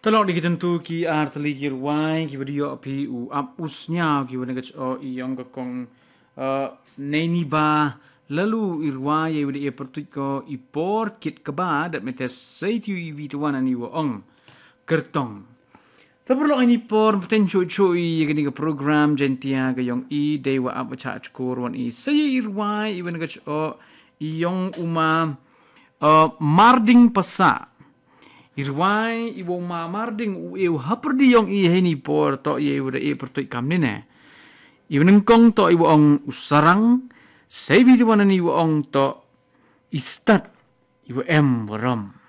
Talok di tentu ki artli ki ruai ki video pi u ap usnya ki wana kach o iyong kong neni ba lalu irwai ye wadi e pertut ko ipor kit keba dat metes say tu i vitu wana ni wo ong kertong. Taperlo ini por peten cuy ye gani ke program jentia ke yong i dewa ap cha chkur wan i saya irwai i wana kach o iyong uma marding pasa. Irwai iwo ma marding u eu haperdi yong i heni por to ye uda e pertoi kam nene. Iwo nengkong to iwo ong usarang, sebi di wana ni iwo ong to istat iwo em waram.